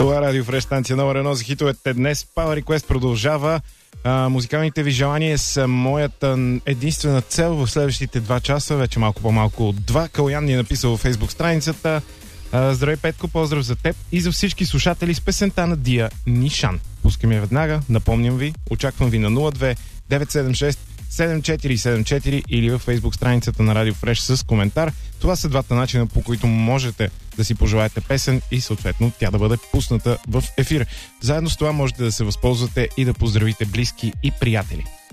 Това Радио Фреш, станция номер 1 за хитовете. Днес Power Request продължава. Музикалните ви желания са моята единствена цел в следващите 2 часа, вече малко по-малко от 2. Калоян ни е написал във Facebook страницата. Здравей, Петко, поздрав за теб и за всички слушатели с песента на Дия Нишан. Пускам я веднага, напомням ви, очаквам ви на 02 976 7474 или във Facebook страницата на Радио Фреш с коментар. Това са двата начина, по които можете да си пожелаете песен и съответно тя да бъде пусната в ефир. Заедно с това можете да се възползвате и да поздравите близки и приятели.